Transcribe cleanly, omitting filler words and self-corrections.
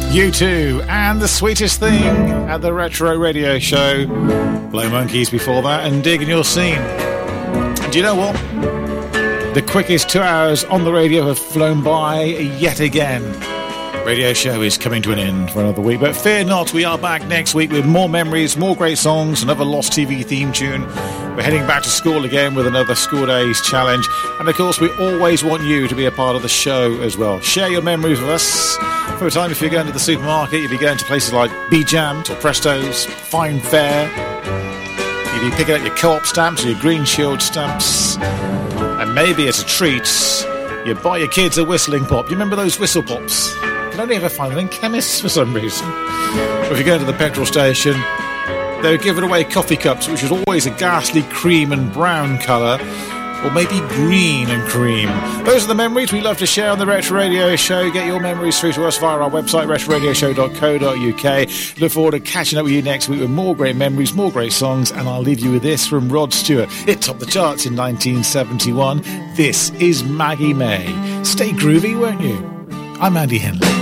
U2 and The Sweetest Thing at the Retro Radio Show. Blow Monkeys before that and Dig in Your Scene. Do you know what? The quickest 2 hours on the radio have flown by yet again. Radio show is coming to an end for another week, but fear not, we are back next week with more memories, more great songs, another Lost TV theme tune. We're heading back to school again with another School Days challenge, and of course we always want you to be a part of the show as well. Share your memories with us. For a time, if you're going to the supermarket, if you're going to places like B-Jams or Presto's, Fine Fare, if you're picking up your Co-op stamps or your Green Shield stamps, and maybe as a treat, you buy your kids a whistling pop. You remember those whistle pops? You can only ever find them in chemists for some reason. Or if you go to the petrol station, they were giving away coffee cups, which was always a ghastly cream and brown colour, or maybe green and cream. Those are the memories we love to share on the Retro Radio Show. Get your memories through to us via our website, retroradioshow.co.uk. Look forward to catching up with you next week with more great memories, more great songs, and I'll leave you with this from Rod Stewart. It topped the charts in 1971. This is Maggie May. Stay groovy, won't you? I'm Andy Henley.